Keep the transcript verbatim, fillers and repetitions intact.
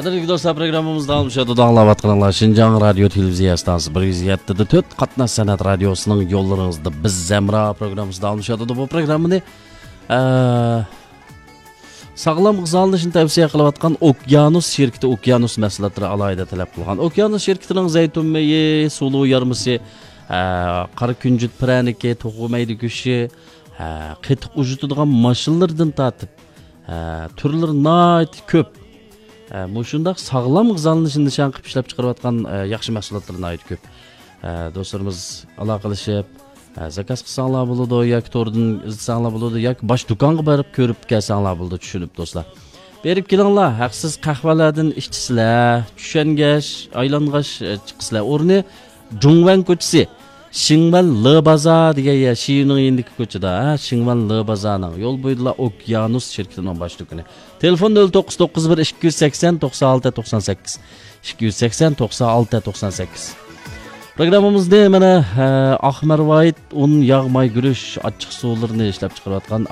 Qadrli dostlar, programımızda almışadı dağılab atqanlar Şinjan Radio Televiziya stansı bir yüz yedi nöqte to'rt Qatnash san'at radiosuning yo'llaringizda biz Zamra programımızda almışadı. Bu programını sağlam g'izalashni tavsiya qilayotgan Okyanus şirkati Okyanus mahsulotlari alayida talab qilgan. Okyanus şirkatining zaytun meyi, suluv yarmisi, qora kunjut praniki, to'g'ri mayda go'shti, qetiq ujutadigan mashinalardan tortib turlari nihoyat ko'p. Muşundaq sağlam g'izalashni nishon qilib ishlab chiqarayotgan yaxshi mahsulotlarni aytib ko'p. Do'stlarimiz aloqalashib zakaz qilsanglar bo'ladi yoki to'rdan izlasanglar bo'ladi yoki bosh do'konga borib ko'rib kelsanglar bo'ladi, tushunib do'stlar. Berib kelinglar, haqsiz qahvalardan ichsizlar, tushungash, aylang'ash chiqsizlar. O'rni Jungwan ko'chasi, Shingwan Le Bazar degan yer, Shining yendiki ko'chada, Shingwan Le Bazarning yo'l bo'yida Okyanus shirkatining bosh do'koni. Telefon nol to'qqiz to'qqiz bir ikki yuz sakson to'qson olti to'qson sakkiz ikki yuz sakson to'qson olti to'qson sakkiz. Programımızda mana Ahmer White un yağmay gürüş açık suvlarını ishlab chiqarayotgan